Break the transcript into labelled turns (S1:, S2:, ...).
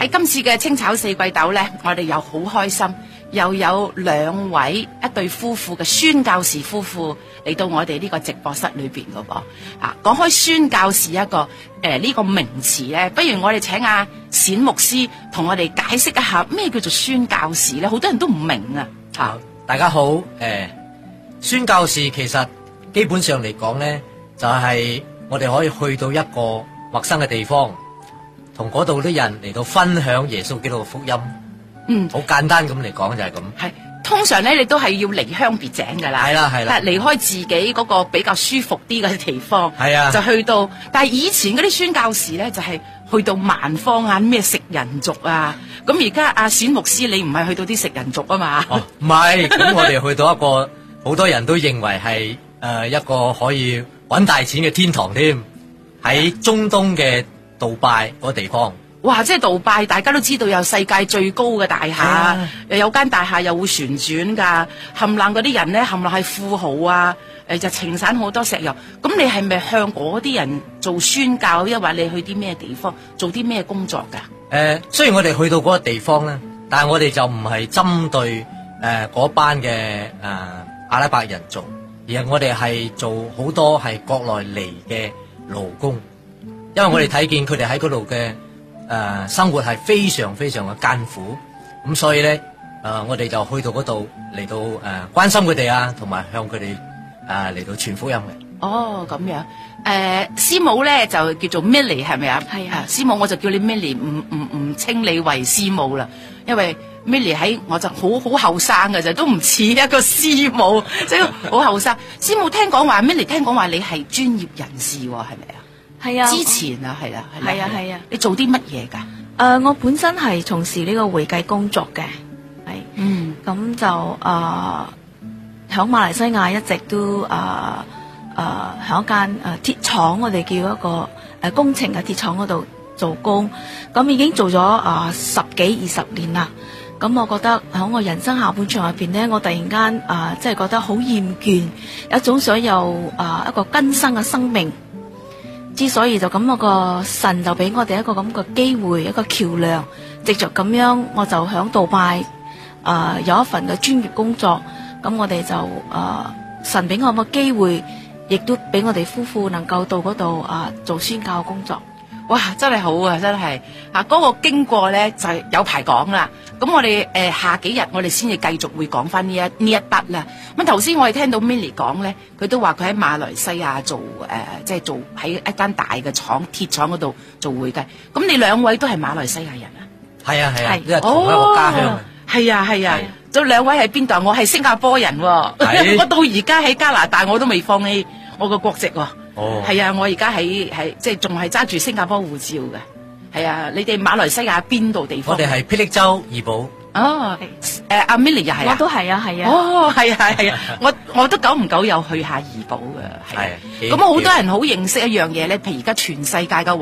S1: 今次嘅清炒四季豆咧，我哋又好開心，又有兩位一對夫婦嘅宣教士夫婦嚟到我哋呢個直播室裏邊噶噃。講開宣教士一個呢個名詞咧，不如我哋請阿冼牧師同我哋解釋一下咩叫做宣教士咧？好多人都唔明啊。
S2: 大家好，宣教士其實基本上嚟講咧，就係我哋可以去到一個陌生嘅地方，同嗰度啲人嚟到分享耶穌基督嘅福音。好簡單咁嚟講就係咁。係
S1: 通常咧，你都係要離鄉別井噶啦。係啦，離開自己嗰個比較舒服啲嘅地方。係啊，就去到。但係以前嗰啲宣教士咧，就係去到蠻荒啊，咩食人族啊。咁而家阿冼牧師，你唔係去到啲食人族啊嘛？
S2: 哦，唔係。咁我哋去到一個好多人都認為係一個可以搵大錢嘅天堂添，喺中東嘅杜拜嗰個地方。
S1: 哇！即係杜拜，大家都知道有世界最高嘅大廈，又有間大廈又會旋轉㗎，冚唪唥嗰啲人咧，冚唪唥係富豪啊！就程產好多石油。咁你係咪向嗰啲人做宣教，抑或你去啲咩地方做啲咩工作㗎？
S2: 雖然我哋去到嗰個地方咧，但係我哋就唔係針對嗰班嘅阿拉伯人做，而係我哋係做好多係國內嚟嘅勞工，因為我哋睇見佢哋喺嗰度嘅生活係非常非常嘅艱苦，咁所以咧我哋就去到嗰度嚟到關心佢哋啊，同埋向佢哋嚟到傳福音嘅。
S1: 哦，咁樣。師母咧就叫做 Millie 係咪啊？係啊。師母我就叫你 Millie， 唔稱你為師母啦，因為 Millie 喺我就好後生嘅啫，都唔似一個師母，即係好後生。師母聽講話 Millie 聽講話你係專業人士係咪啊？
S3: 係啊，
S1: 之前啊，係啊，你做啲乜嘢㗎？
S3: 我本身係從事呢個會計工作嘅，咁就響馬來西亞一直都響間鐵廠，我哋叫一個工程嘅鐵廠嗰度做工，咁已經做咗10幾20年啦。咁我覺得喺我人生下半場入邊咧，我突然間即係覺得好厭倦，有一種想有一個更新嘅生命。之所以就咁個神就俾我哋一個咁嘅機會，一個橋樑，藉着咁樣我就響杜拜有一份嘅專業工作。咁我哋就神俾我個機會，亦都俾我哋夫婦能夠到嗰度做宣教工作。
S1: 哇，真係好啊，真係嗰個經過咧就係有排講啦。咁我哋下幾日我哋先至繼續會講翻呢一筆啦。咁頭先我哋聽到 Millie 講咧，佢都話佢喺馬來西亞做即係做喺一間大嘅廠鐵廠嗰度做會計。咁你兩位都係馬來西亞人啊？
S2: 係啊，因為同一個家鄉。
S1: 係啊。咁兩位喺邊度？我係新加坡人喎。我到而家喺加拿大我都未放棄我個國籍喎。係啊，我而家喺即係仲係揸住新加坡護照嘅。係啊，你哋馬來西亞邊度地方？
S2: 我哋係霹靂州怡保。
S1: 阿 Millie 又係啊？
S3: 我都係啊。
S1: 哦，係啊，我都久唔久有去下怡保嘅。係。咁好多人好認識一樣嘢咧，譬如而家全世界嘅